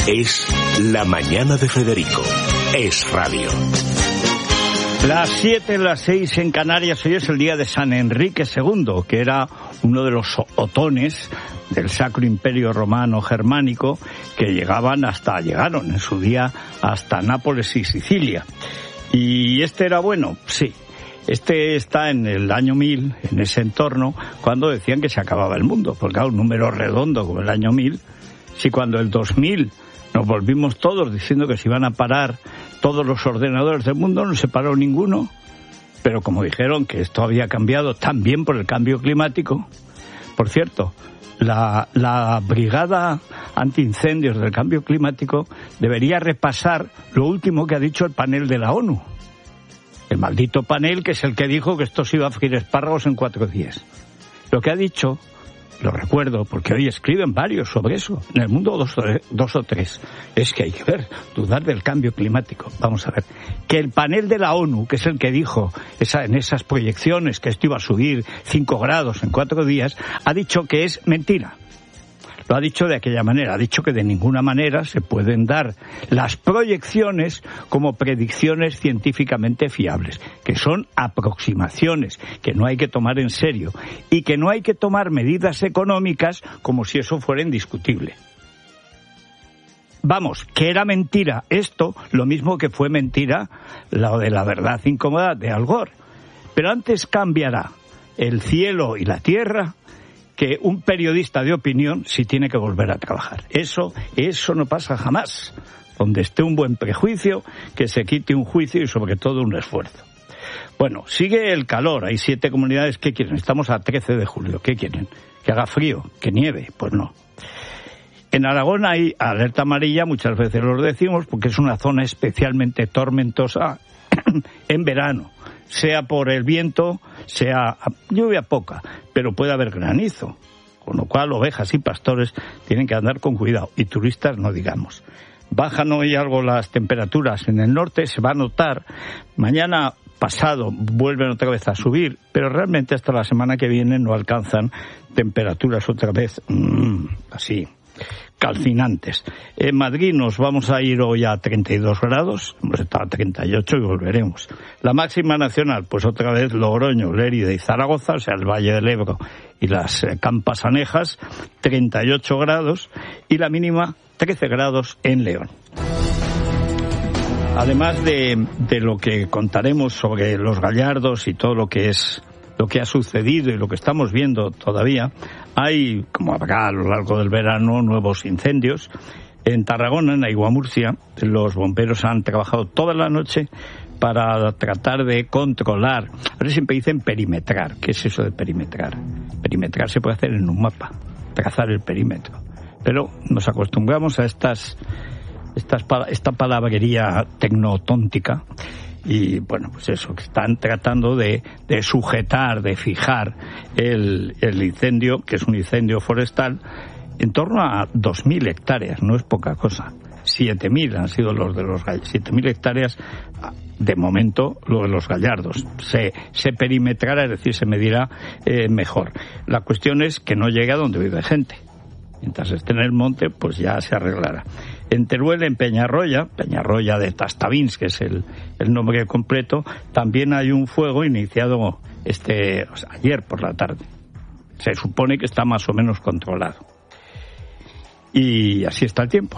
Es La Mañana de Federico. Es radio. Las 7, las 6 en Canarias. Hoy es el día de San Enrique II, que era uno de los otones del Sacro Imperio Romano Germánico, que llegaron en su día hasta Nápoles y Sicilia. ¿Y este era bueno? Sí. Este está en el año 1000, en ese entorno, cuando decían que se acababa el mundo. Porque claro, un número redondo como el año 1000, si cuando el 2000 nos volvimos todos diciendo que se iban a parar todos los ordenadores del mundo, no se paró ninguno. Pero como dijeron que esto había cambiado también por el cambio climático. Por cierto, la brigada antiincendios del cambio climático debería repasar lo último que ha dicho el panel de la ONU. El maldito panel, que es el que dijo que esto se iba a freír espárragos en 4 días. Lo que ha dicho, lo recuerdo, porque hoy escriben varios sobre eso, en el mundo dos o tres, es que hay que dudar del cambio climático. Vamos a ver, que el panel de la ONU, que es el que dijo en esas proyecciones que esto iba a subir 5 grados en 4 días, ha dicho que es mentira. Lo ha dicho de aquella manera, ha dicho que de ninguna manera se pueden dar las proyecciones como predicciones científicamente fiables, que son aproximaciones, que no hay que tomar en serio y que no hay que tomar medidas económicas como si eso fuera indiscutible. Vamos, que era mentira esto, lo mismo que fue mentira lo de la verdad incómoda de Al Gore. Pero antes cambiará el cielo y la tierra que un periodista de opinión si tiene que volver a trabajar. Eso no pasa jamás. Donde esté un buen prejuicio, que se quite un juicio y sobre todo un esfuerzo. Bueno, sigue el calor. Hay 7 comunidades. ¿Qué quieren? Estamos a 13 de julio. ¿Qué quieren? ¿Que haga frío? ¿Que nieve? Pues no. En Aragón hay alerta amarilla, muchas veces lo decimos, porque es una zona especialmente tormentosa en verano. Sea por el viento, sea lluvia poca, pero puede haber granizo, con lo cual ovejas y pastores tienen que andar con cuidado, y turistas no digamos. Bajan hoy algo las temperaturas en el norte, se va a notar, mañana pasado vuelven otra vez a subir, pero realmente hasta la semana que viene no alcanzan temperaturas otra vez así calcinantes. En Madrid nos vamos a ir hoy a 32 grados, hemos estado a 38 y volveremos. La máxima nacional, pues otra vez Logroño, Lérida y Zaragoza, o sea, el Valle del Ebro y las Campas Anejas, 38 grados, y la mínima 13 grados en León. Además de lo que contaremos sobre los gallardos y todo lo que ha sucedido y lo que estamos viendo todavía, hay, como habrá a lo largo del verano, nuevos incendios. En Tarragona, en Aiguamurcia, los bomberos han trabajado toda la noche para tratar de controlar. Ahora siempre dicen perimetrar. ¿Qué es eso de perimetrar? Perimetrar se puede hacer en un mapa, trazar el perímetro. Pero nos acostumbramos a esta palabrería tecnotóntica. Y bueno, pues eso, que están tratando de sujetar, de fijar el incendio, que es un incendio forestal, en torno a 2.000 hectáreas, no es poca cosa. 7.000 han sido los de los gallardos, 7.000 hectáreas, de momento, lo de los gallardos. Se perimetrará, es decir, se medirá mejor. La cuestión es que no llegue a donde vive gente. Mientras esté en el monte, pues ya se arreglará. En Teruel, en Peñarroya de Tastavins, que es el nombre completo, también hay un fuego iniciado ayer por la tarde. Se supone que está más o menos controlado. Y así está el tiempo.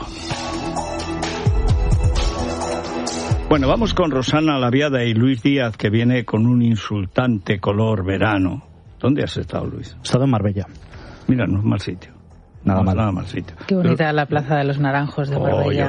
Bueno, vamos con Rosana Laviada y Luis Díaz, que viene con un insultante color verano. ¿Dónde has estado, Luis? He estado en Marbella. Mira, no es mal sitio. Nada mal sitio. Qué bonita la Plaza de los Naranjos de Marbella.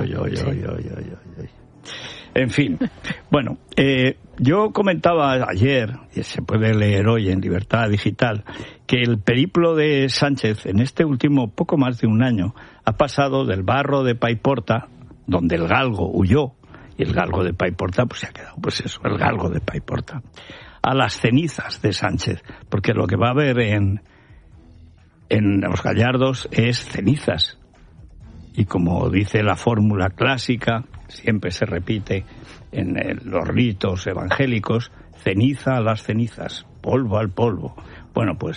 En fin, bueno, yo comentaba ayer, y se puede leer hoy en Libertad Digital, que el periplo de Sánchez en este último poco más de un año ha pasado del barro de Paiporta, donde el galgo huyó, y el galgo de Paiporta pues se ha quedado, pues eso, el galgo de Paiporta, a las cenizas de Sánchez, porque lo que va a haber en los gallardos es cenizas. Y como dice la fórmula clásica, siempre se repite en los ritos evangélicos, ceniza a las cenizas, polvo al polvo. Bueno, pues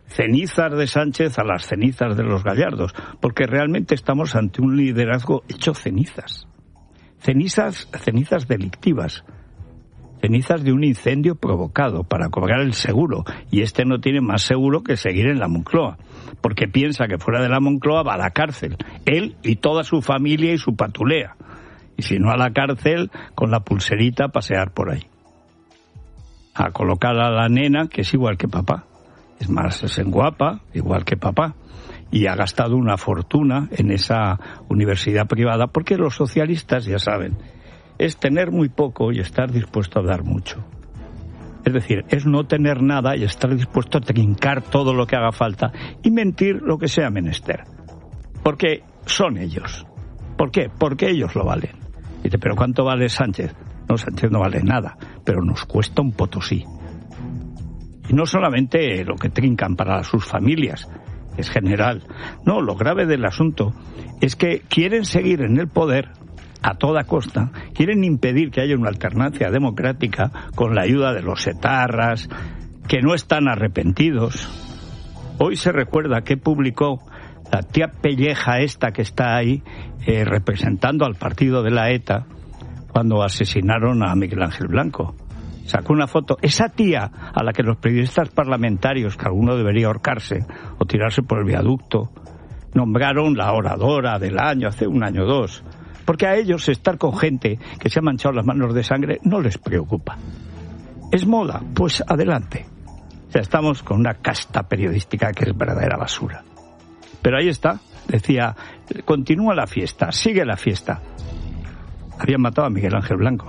cenizas de Sánchez a las cenizas de los Gallardos, porque realmente estamos ante un liderazgo hecho cenizas. Cenizas delictivas. Cenizas de un incendio provocado para cobrar el seguro. Y este no tiene más seguro que seguir en la Moncloa, porque piensa que fuera de la Moncloa va a la cárcel. Él y toda su familia y su patulea. Y si no a la cárcel, con la pulserita a pasear por ahí. A colocar a la nena, que es igual que papá. Es más, es guapa, igual que papá. Y ha gastado una fortuna en esa universidad privada, porque los socialistas, ya saben, es tener muy poco y estar dispuesto a dar mucho. Es decir, es no tener nada y estar dispuesto a trincar todo lo que haga falta y mentir lo que sea menester. Porque son ellos. ¿Por qué? Porque ellos lo valen. Dice, ¿pero cuánto vale Sánchez? No, Sánchez no vale nada, pero nos cuesta un potosí. Y no solamente lo que trincan para sus familias, es general. No, lo grave del asunto es que quieren seguir en el poder a toda costa, quieren impedir que haya una alternancia democrática con la ayuda de los etarras, que no están arrepentidos. Hoy se recuerda que publicó la tía Pelleja esta que está ahí representando al partido de la ETA cuando asesinaron a Miguel Ángel Blanco. Sacó una foto. Esa tía a la que los periodistas parlamentarios, que alguno debería ahorcarse o tirarse por el viaducto, nombraron la oradora del año hace un año o dos. Porque a ellos estar con gente que se ha manchado las manos de sangre no les preocupa. ¿Es moda? Pues adelante. O sea, estamos con una casta periodística que es verdadera basura. Pero ahí está, decía, continúa la fiesta, sigue la fiesta. Habían matado a Miguel Ángel Blanco.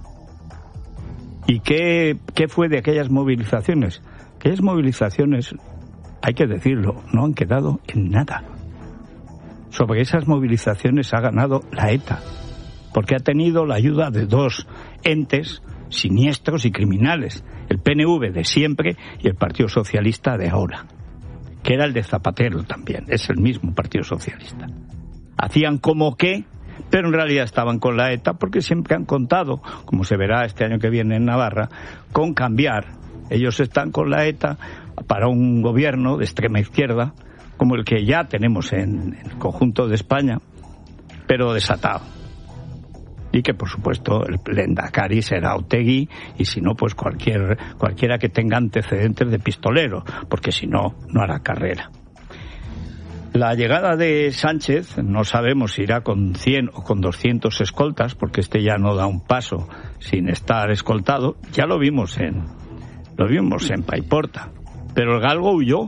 ¿Y qué fue de aquellas movilizaciones? Aquellas movilizaciones, hay que decirlo, no han quedado en nada. Sobre esas movilizaciones ha ganado la ETA, porque ha tenido la ayuda de dos entes siniestros y criminales, el PNV de siempre y el Partido Socialista de ahora, que era el de Zapatero también, es el mismo Partido Socialista. Hacían como que, pero en realidad estaban con la ETA porque siempre han contado, como se verá este año que viene en Navarra, con cambiar. Ellos están con la ETA para un gobierno de extrema izquierda, como el que ya tenemos en el conjunto de España, pero desatado. Y que, por supuesto, el Lehendakari será Otegi, y si no, pues cualquiera que tenga antecedentes de pistolero, porque si no, no hará carrera. La llegada de Sánchez, no sabemos si irá con 100 o con 200 escoltas, porque este ya no da un paso sin estar escoltado. Ya lo vimos en Paiporta, pero el galgo huyó.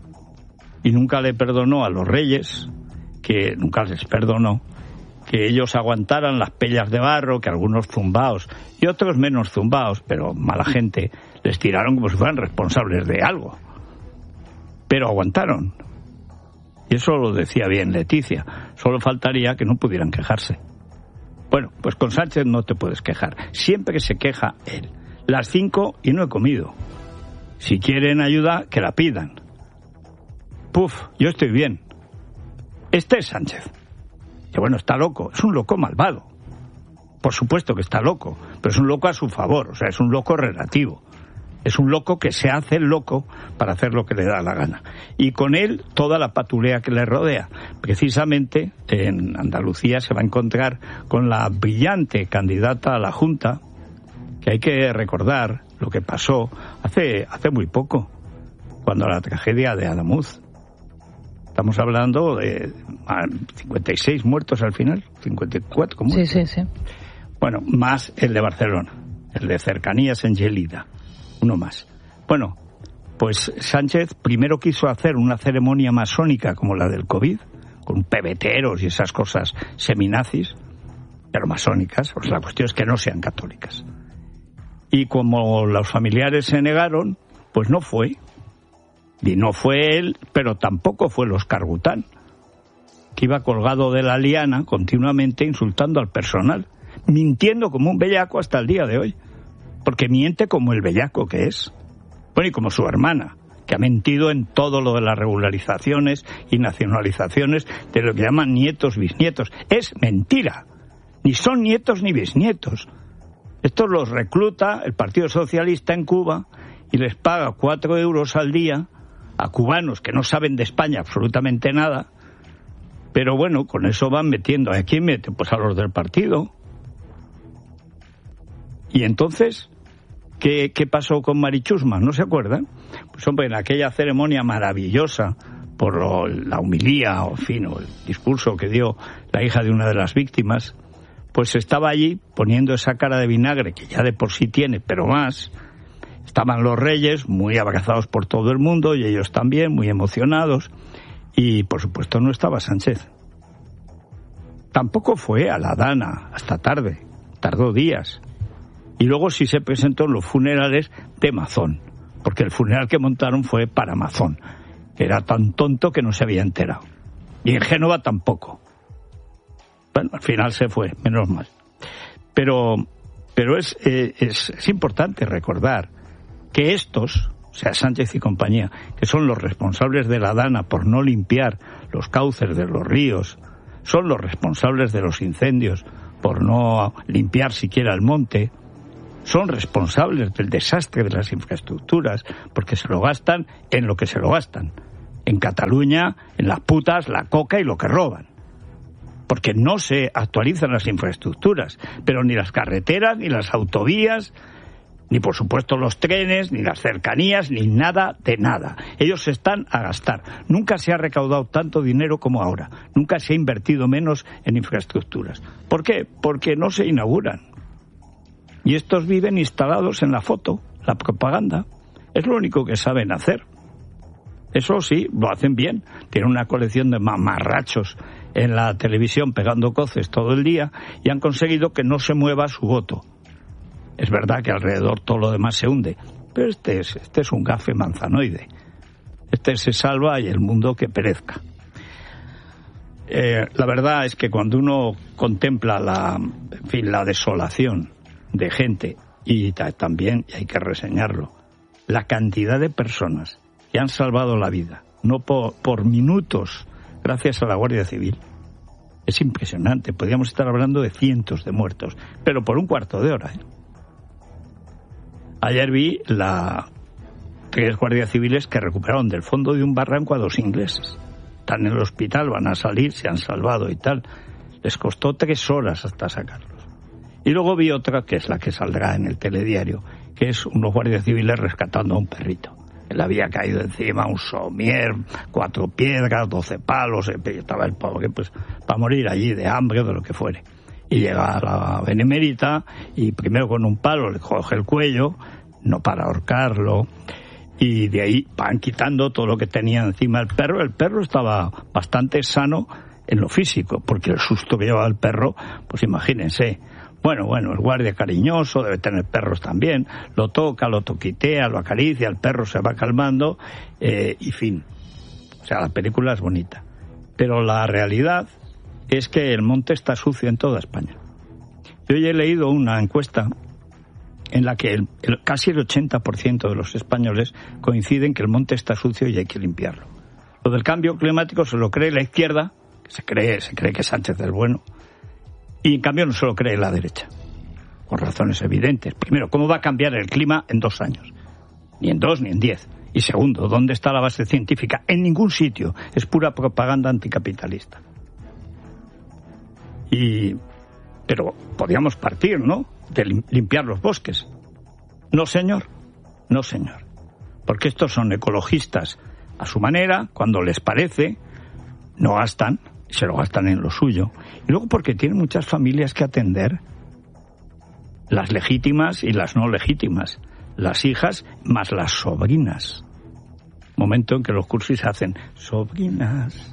Y nunca le perdonó a los reyes, que nunca les perdonó, que ellos aguantaran las pellas de barro, que algunos zumbaos y otros menos zumbaos, pero mala gente, les tiraron como si fueran responsables de algo. Pero aguantaron. Y eso lo decía bien Leticia. Solo faltaría que no pudieran quejarse. Bueno, pues con Sánchez no te puedes quejar. Siempre se queja él. Las 5 y no he comido. Si quieren ayuda, que la pidan. Puf, yo estoy bien. Este es Sánchez. Que bueno, está loco, es un loco malvado. Por supuesto que está loco, pero es un loco a su favor, o sea, es un loco relativo. Es un loco que se hace loco para hacer lo que le da la gana. Y con él toda la patulea que le rodea. Precisamente en Andalucía se va a encontrar con la brillante candidata a la Junta, que hay que recordar lo que pasó hace muy poco, cuando la tragedia de Adamuz. Estamos hablando de 56 muertos al final, 54 como Sí. Bueno, más el de Barcelona, el de Cercanías en Gelida, uno más. Bueno, pues Sánchez primero quiso hacer una ceremonia masónica como la del COVID, con pebeteros y esas cosas seminazis, pero masónicas, pues la cuestión es que no sean católicas. Y como los familiares se negaron, pues no fue. Y no fue él, pero tampoco fue el Óscar Gután, que iba colgado de la liana continuamente insultando al personal, mintiendo como un bellaco hasta el día de hoy, porque miente como el bellaco que es. Bueno, y como su hermana, que ha mentido en todo lo de las regularizaciones y nacionalizaciones de lo que llaman nietos, bisnietos. Es mentira. Ni son nietos ni bisnietos. Estos los recluta el Partido Socialista en Cuba y les paga 4 euros al día a cubanos que no saben de España absolutamente nada, pero bueno, con eso van metiendo. ¿A quién mete? Pues a los del partido. Y entonces, ¿qué pasó con Marichusma? ¿No se acuerdan? Pues hombre, en aquella ceremonia maravillosa por la homilía, o en fin, o el discurso que dio la hija de una de las víctimas, pues estaba allí poniendo esa cara de vinagre que ya de por sí tiene, pero más. Estaban los reyes muy abrazados por todo el mundo y ellos también muy emocionados, y por supuesto no estaba Sánchez. Tampoco fue a la Dana hasta tarde, tardó días. Y luego sí se presentó en los funerales de Mazón, porque el funeral que montaron fue para Mazón. Era tan tonto que no se había enterado. Y en Génova tampoco. Bueno, al final se fue, menos mal. Pero es importante recordar que estos, o sea, Sánchez y compañía, que son los responsables de la Dana por no limpiar los cauces de los ríos, son los responsables de los incendios por no limpiar siquiera el monte, son responsables del desastre de las infraestructuras, porque se lo gastan en lo que se lo gastan. En Cataluña, en las putas, la coca y lo que roban. Porque no se actualizan las infraestructuras, pero ni las carreteras, ni las autovías, ni por supuesto los trenes, ni las cercanías, ni nada de nada. Ellos se están a gastar. Nunca se ha recaudado tanto dinero como ahora. Nunca se ha invertido menos en infraestructuras. ¿Por qué? Porque no se inauguran. Y estos viven instalados en la foto, la propaganda. Es lo único que saben hacer. Eso sí, lo hacen bien. Tienen una colección de mamarrachos en la televisión pegando coces todo el día y han conseguido que no se mueva su voto. Es verdad que alrededor todo lo demás se hunde, pero este es un gafe manzanoide. Este se salva y el mundo que perezca. La verdad es que cuando uno contempla la desolación de gente, y también, y hay que reseñarlo, la cantidad de personas que han salvado la vida, no por minutos, gracias a la Guardia Civil, es impresionante. Podríamos estar hablando de cientos de muertos, pero por un cuarto de hora. Ayer vi 3 guardias civiles que recuperaron del fondo de un barranco a 2 ingleses. Están en el hospital, van a salir, se han salvado y tal. Les costó 3 horas hasta sacarlos. Y luego vi otra, que es la que saldrá en el telediario, que es unos guardias civiles rescatando a un perrito. Él había caído encima, un somier, 4 piedras, 12 palos, estaba el pobre pues para morir allí de hambre o de lo que fuere. Y llega a la benemérita y primero con un palo le coge el cuello, no para ahorcarlo, y de ahí van quitando todo lo que tenía encima el perro. El perro estaba bastante sano en lo físico, porque el susto que llevaba el perro, pues imagínense. Bueno, el guardia cariñoso, debe tener perros también, lo toca, lo toquitea, lo acaricia, el perro se va calmando, y fin. O sea, la película es bonita. Pero la realidad es que el monte está sucio en toda España. Yo ya he leído una encuesta en la que casi el 80% de los españoles coinciden que el monte está sucio y hay que limpiarlo. Lo del cambio climático se lo cree la izquierda, que se cree que Sánchez es bueno, y en cambio no se lo cree la derecha, por razones evidentes. Primero, ¿cómo va a cambiar el clima en 2 años? Ni en 2 ni en 10. Y segundo, ¿dónde está la base científica? En ningún sitio. Es pura propaganda anticapitalista. Pero podríamos partir, ¿no?, de limpiar los bosques. No, señor. Porque estos son ecologistas a su manera, cuando les parece, no gastan, se lo gastan en lo suyo. Y luego porque tienen muchas familias que atender, las legítimas y las no legítimas, las hijas más las sobrinas. Momento en que los cursis hacen sobrinas.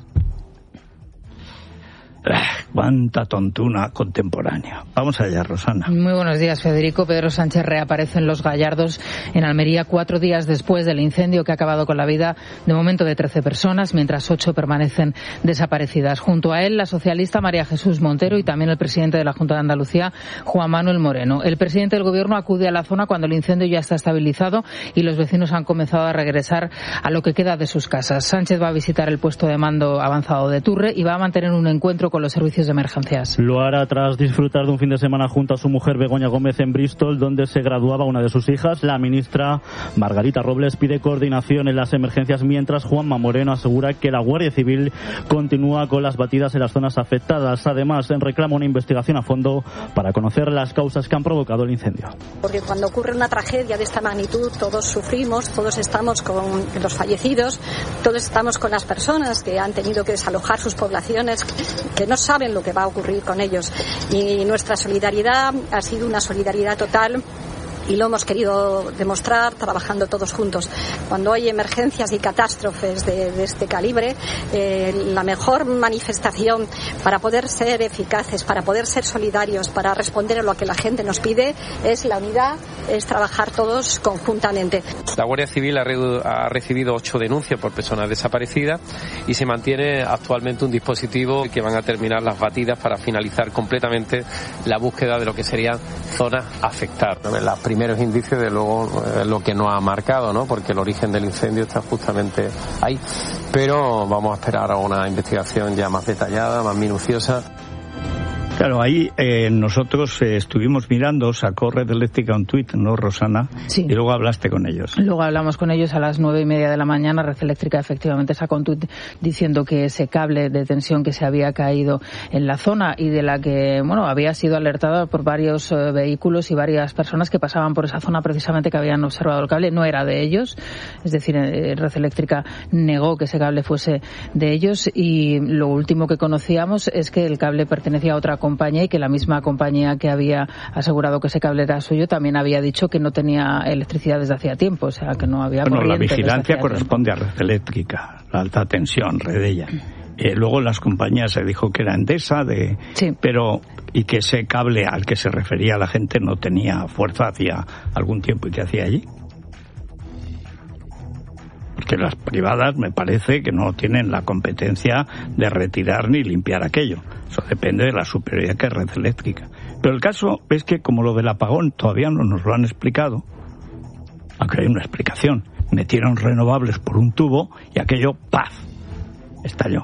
Cuánta tontuna contemporánea. Vamos allá, Rosana. Muy buenos días, Federico. Pedro Sánchez reaparece en Los Gallardos, en Almería, 4 días después del incendio que ha acabado con la vida de momento de 13 personas, mientras 8 permanecen desaparecidas. Junto a él, la socialista María Jesús Montero y también el presidente de la Junta de Andalucía, Juan Manuel Moreno. El presidente del Gobierno acude a la zona cuando el incendio ya está estabilizado y los vecinos han comenzado a regresar a lo que queda de sus casas. Sánchez va a visitar el puesto de mando avanzado de Turre y va a mantener un encuentro con los servicios servicios de emergencias. Lo hará tras disfrutar de un fin de semana junto a su mujer Begoña Gómez en Bristol, donde se graduaba una de sus hijas. La ministra Margarita Robles pide coordinación en las emergencias, mientras Juanma Moreno asegura que la Guardia Civil continúa con las batidas en las zonas afectadas. Además, reclama una investigación a fondo para conocer las causas que han provocado el incendio. Porque cuando ocurre una tragedia de esta magnitud, todos sufrimos, todos estamos con los fallecidos, todos estamos con las personas que han tenido que desalojar sus poblaciones, que no saben lo que va a ocurrir con ellos. Y nuestra solidaridad ha sido una solidaridad total. Y lo hemos querido demostrar trabajando todos juntos. Cuando hay emergencias y catástrofes de este calibre, la mejor manifestación para poder ser eficaces, para poder ser solidarios, para responder a lo que la gente nos pide, es la unidad, es trabajar todos conjuntamente. La Guardia Civil ha recibido 8 denuncias por personas desaparecidas y se mantiene actualmente un dispositivo que van a terminar las batidas para finalizar completamente la búsqueda de lo que serían zonas afectadas. Los primeros indicios, de luego, lo que nos ha marcado, ¿no? Porque el origen del incendio está justamente ahí. Pero vamos a esperar a una investigación ya más detallada, más minuciosa. Claro, ahí nosotros estuvimos mirando, sacó Red Eléctrica un tuit, ¿no, Rosana? Sí. Y luego hablaste con ellos. Luego hablamos con ellos a las 9:30 de la mañana. Red Eléctrica efectivamente sacó un tuit diciendo que ese cable de tensión que se había caído en la zona y de la que, bueno, había sido alertada por varios vehículos y varias personas que pasaban por esa zona precisamente, que habían observado el cable, no era de ellos. Es decir, Red Eléctrica negó que ese cable fuese de ellos, y lo último que conocíamos es que el cable pertenecía a otra compañía y que la misma compañía que había asegurado que ese cable era suyo también había dicho que no tenía electricidad desde hacía tiempo, o sea, que no había corriente. La vigilancia corresponde a Red Eléctrica, la alta tensión, Redella. Luego las compañías se dijo que era Endesa, sí. Pero y que ese cable al que se refería la gente no tenía fuerza hacía algún tiempo. ¿Y qué hacía allí? Porque las privadas me parece que no tienen la competencia de retirar ni limpiar aquello. Eso depende de la superioridad que es Red Eléctrica. Pero el caso es que, como lo del apagón todavía no nos lo han explicado, aunque hay una explicación, metieron renovables por un tubo y aquello, ¡paf!, estalló.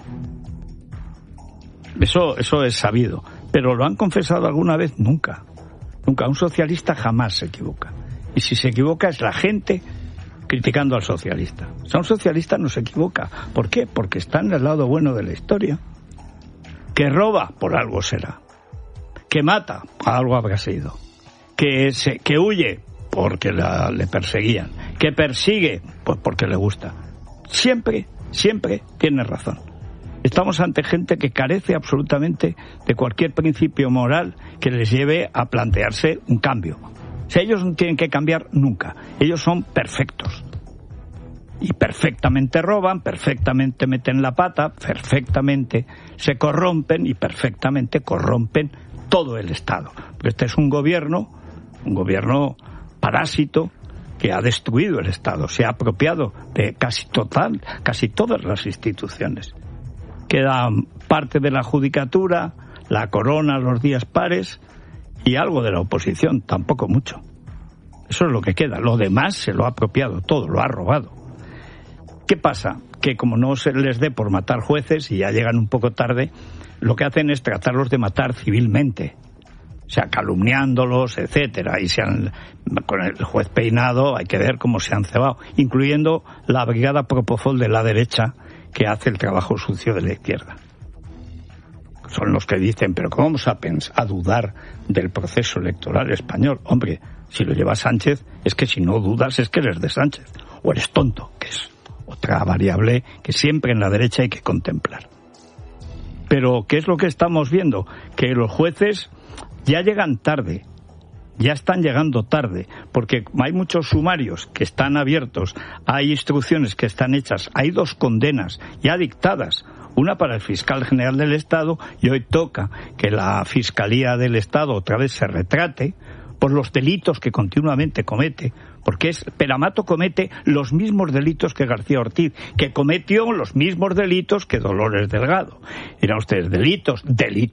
Eso es sabido. Pero ¿lo han confesado alguna vez? Nunca. Nunca. Un socialista jamás se equivoca. Y si se equivoca es la gente criticando al socialista. O sea, un socialista no se equivoca. ¿Por qué? Porque está en el lado bueno de la historia. Que roba, por algo será. Que mata, por algo habrá sido. Que huye, porque le perseguían. Que persigue, pues porque le gusta. Siempre tiene razón. Estamos ante gente que carece absolutamente de cualquier principio moral que les lleve a plantearse un cambio. O sea, ellos no tienen que cambiar nunca. Ellos son perfectos. Y perfectamente roban, perfectamente meten la pata, perfectamente se corrompen y perfectamente corrompen todo el Estado. Porque este es un gobierno parásito que ha destruido el Estado, se ha apropiado de casi todas las instituciones. Queda parte de la judicatura, la corona los días pares y algo de la oposición, tampoco mucho. Eso es lo que queda. Lo demás se lo ha apropiado todo, lo ha robado. ¿Qué pasa? Que como no se les dé por matar jueces y ya llegan un poco tarde, lo que hacen es tratarlos de matar civilmente. O sea, calumniándolos, etcétera. Y con el juez Peinado hay que ver cómo se han cebado, incluyendo la brigada Propofol de la derecha, que hace el trabajo sucio de la izquierda. Son los que dicen, pero ¿cómo vamos a dudar del proceso electoral español? Hombre, si lo lleva Sánchez, es que si no dudas es que eres de Sánchez. O eres tonto, que es otra variable que siempre en la derecha hay que contemplar. Pero, ¿qué es lo que estamos viendo? Que los jueces ya llegan tarde. Ya están llegando tarde, porque hay muchos sumarios que están abiertos, hay instrucciones que están hechas, hay 2 condenas ya dictadas, una para el fiscal general del Estado, y hoy toca que la Fiscalía del Estado otra vez se retrate por los delitos que continuamente comete, porque Peramato comete los mismos delitos que García Ortiz, que cometió los mismos delitos que Dolores Delgado. Dirán ustedes, delitos.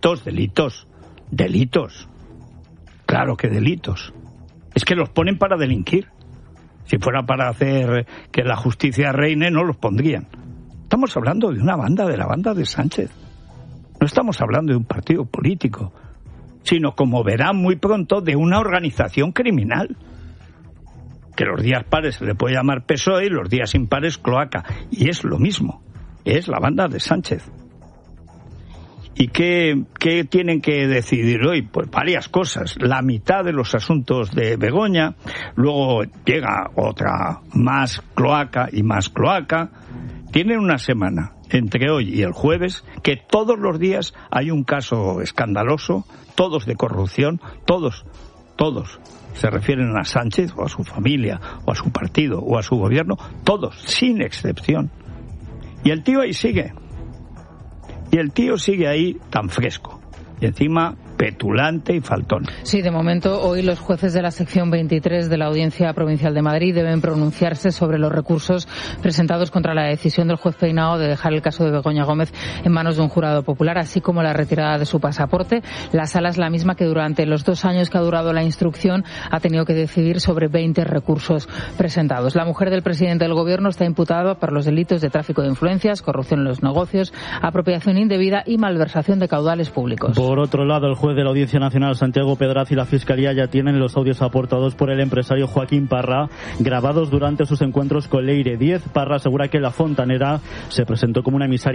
Claro que delitos. Es que los ponen para delinquir. Si fuera para hacer que la justicia reine, no los pondrían. Estamos hablando de una banda, de la banda de Sánchez. No estamos hablando de un partido político, sino, como verán muy pronto, de una organización criminal. Que los días pares se le puede llamar PSOE y los días impares cloaca. Y es lo mismo, es la banda de Sánchez. ¿Y qué tienen que decidir hoy? Pues varias cosas. La mitad de los asuntos de Begoña, luego llega otra más cloaca y más cloaca. Tienen una semana, entre hoy y el jueves, que todos los días hay un caso escandaloso, todos de corrupción, todos se refieren a Sánchez o a su familia o a su partido o a su gobierno, todos, sin excepción. Y el tío ahí sigue. Y el tío sigue ahí tan fresco. Y encima petulante y faltón. Sí, de momento hoy los jueces de la sección 23 de la Audiencia Provincial de Madrid deben pronunciarse sobre los recursos presentados contra la decisión del juez Peinao de dejar el caso de Begoña Gómez en manos de un jurado popular, así como la retirada de su pasaporte. La sala es la misma que durante los 2 años que ha durado la instrucción ha tenido que decidir sobre 20 recursos presentados. La mujer del presidente del gobierno está imputada por los delitos de tráfico de influencias, corrupción en los negocios, apropiación indebida y malversación de caudales públicos. Por otro lado, el juez de la Audiencia Nacional, Santiago Pedraz, y la Fiscalía ya tienen los audios aportados por el empresario Joaquín Parra, grabados durante sus encuentros con Leire 10. Parra asegura que La Fontanera se presentó como una emisaria